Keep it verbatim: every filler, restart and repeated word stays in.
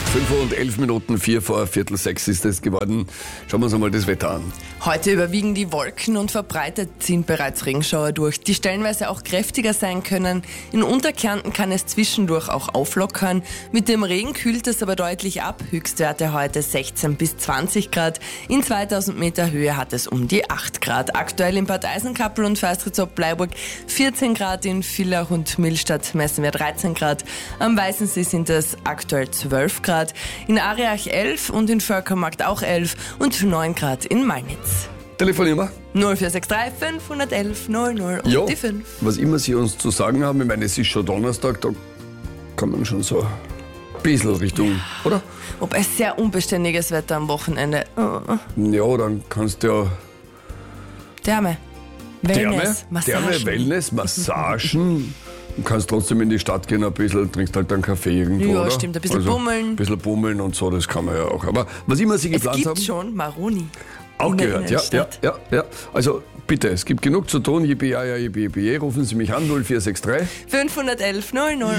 fünf Uhr und elf Minuten, vier vor Viertel sechs ist es geworden. Schauen wir uns einmal das Wetter an. Heute überwiegen die Wolken und verbreitet ziehen bereits Regenschauer durch, die stellenweise auch kräftiger sein können. In Unterkärnten kann es zwischendurch auch auflockern. Mit dem Regen kühlt es aber deutlich ab. Höchstwerte heute sechzehn bis zwanzig Grad. In zweitausend Meter Höhe hat es um die acht Grad. Aktuell in Bad Eisenkappel und Feistritz-Bleiburg vierzehn Grad, in Villach und Millstatt messen wir dreizehn Grad. Am Weißensee sind es aktuell zwölf Grad. In Ariach elf und in Völkermarkt auch elf und neun Grad in Malnitz. Telefonieren wir. null vier sechs drei fünf eins eins null null und Ja, die fünf. was immer Sie uns zu sagen haben, ich meine, es ist schon Donnerstag, da kann man schon so ein bisschen Richtung, oder? Wobei sehr unbeständiges Wetter am Wochenende. Oh. Ja, dann kannst du ja Therme, Therme, Wellness, Massagen. Therme, Wellness, Massagen. Du kannst trotzdem in die Stadt gehen, ein bisschen, trinkst halt einen Kaffee irgendwo, Ja, oder? stimmt, ein bisschen also, bummeln. Ein bisschen bummeln und so, das kann man ja auch. Aber was immer Sie Es geplant gibt haben, schon Maroni. auch in der gehört, ja, ja, Innenstadt. ja, ja. Also bitte, es gibt genug zu tun, jippie, ja, ja, jippie, jippie, rufen Sie mich an, null vier sechs drei fünf eins eins null null